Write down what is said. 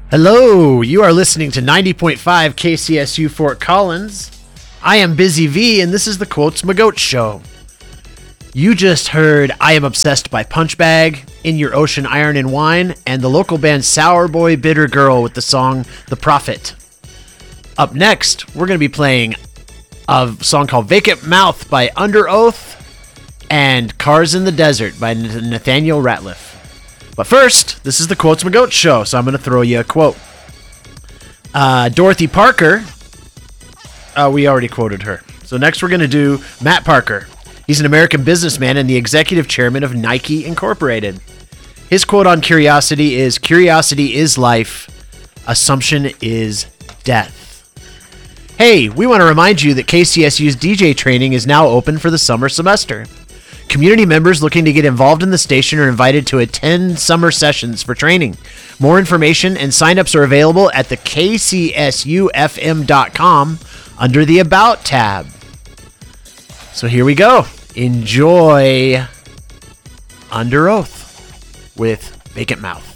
Hello, you are listening to 90.5 KCSU Fort Collins. I am Busy V, and this is the Quotes Magoat Show. You just heard I Am Obsessed by Punchbag, In Your Ocean Iron and Wine, and the local band Sour Boy Bitter Girl with the song The Prophet. Up next, we're going to be playing a song called Vacant Mouth by Under Oath and Cars in the Desert by Nathaniel Ratliff. But first, this is the Quotes Magoat Show, so I'm going to throw you a quote. Dorothy Parker. We already quoted her. So next we're going to do Matt Parker. He's an American businessman and the executive chairman of Nike Incorporated. His quote on curiosity is life. Assumption is death. Hey, we want to remind you that KCSU's DJ training is now open for the summer semester. Community members looking to get involved in the station are invited to attend summer sessions for training. More information and signups are available at the kcsufm.com under the About tab. So here we go. Enjoy Under Oath with Vacant Mouth.